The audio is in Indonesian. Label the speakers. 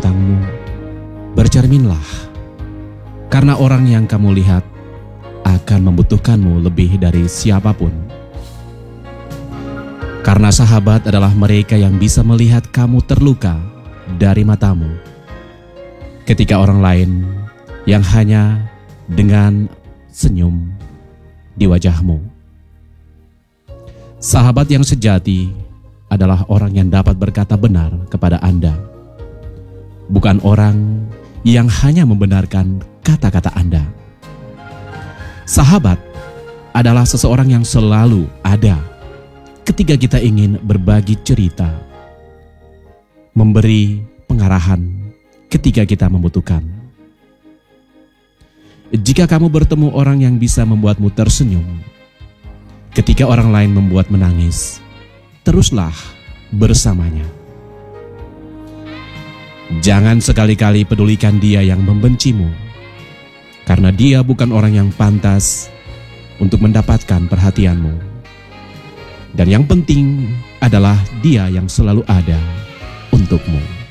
Speaker 1: belakangmu, bercerminlah, karena orang yang kamu lihat akan membutuhkanmu lebih dari siapapun. Karena sahabat adalah mereka yang bisa melihat kamu terluka dari matamu, ketika orang lain yang hanya dengan senyum di wajahmu. Sahabat yang sejati adalah orang yang dapat berkata benar kepada Anda, bukan orang yang hanya membenarkan kata-kata Anda. Sahabat adalah seseorang yang selalu ada ketika kita ingin berbagi cerita, memberi pengarahan ketika kita membutuhkan. Jika kamu bertemu orang yang bisa membuatmu tersenyum ketika orang lain membuat menangis, teruslah bersamanya. Jangan sekali-kali pedulikan dia yang membencimu, karena dia bukan orang yang pantas untuk mendapatkan perhatianmu. Dan yang penting adalah dia yang selalu ada untukmu.